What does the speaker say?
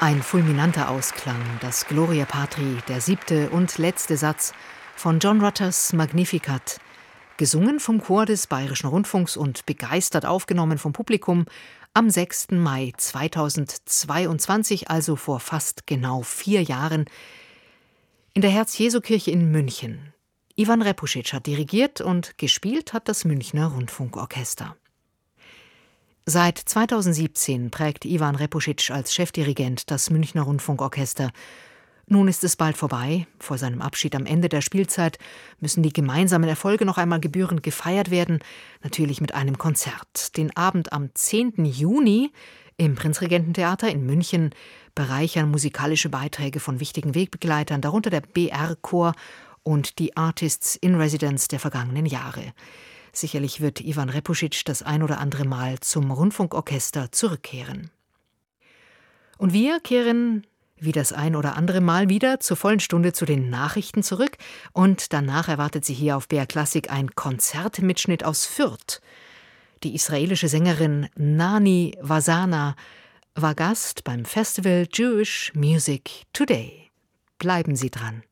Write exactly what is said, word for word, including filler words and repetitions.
Ein fulminanter Ausklang, das Gloria Patri, der siebte und letzte Satz von John Rutters Magnificat, gesungen vom Chor des Bayerischen Rundfunks und begeistert aufgenommen vom Publikum am sechsten Mai zweitausendzweiundzwanzig, also vor fast genau vier Jahren, in der Herz-Jesu-Kirche in München. Ivan Repušić hat dirigiert und gespielt hat das Münchner Rundfunkorchester. Seit zweitausendsiebzehn prägt Ivan Repušić als Chefdirigent das Münchner Rundfunkorchester. Nun ist es bald vorbei. Vor seinem Abschied am Ende der Spielzeit müssen die gemeinsamen Erfolge noch einmal gebührend gefeiert werden, natürlich mit einem Konzert. Den Abend am zehnten Juni im Prinzregententheater in München bereichern musikalische Beiträge von wichtigen Wegbegleitern, darunter der B R-Chor und die Artists in Residence der vergangenen Jahre. Sicherlich wird Ivan Repušić das ein oder andere Mal zum Rundfunkorchester zurückkehren. Und wir kehren wie das ein oder andere Mal wieder zur vollen Stunde zu den Nachrichten zurück. Und danach erwartet Sie hier auf B R Klassik ein Konzertmitschnitt aus Fürth. Die israelische Sängerin Nani Wasana war Gast beim Festival Jewish Music Today. Bleiben Sie dran.